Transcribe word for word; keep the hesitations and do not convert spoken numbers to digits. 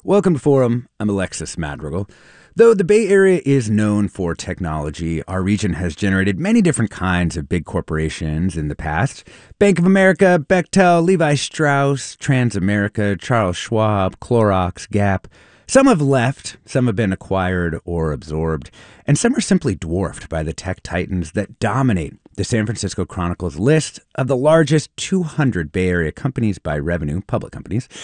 Welcome to Forum. I'm Alexis Madrigal. Though the Bay Area is known for technology, our region has generated many different kinds of big corporations in the past. Bank of America, Bechtel, Levi Strauss, Transamerica, Charles Schwab, Clorox, Gap. Some have left, some have been acquired or absorbed, and some are simply dwarfed by the tech titans that dominate the San Francisco Chronicle's list of the largest two hundred Bay Area companies by revenue, public companies.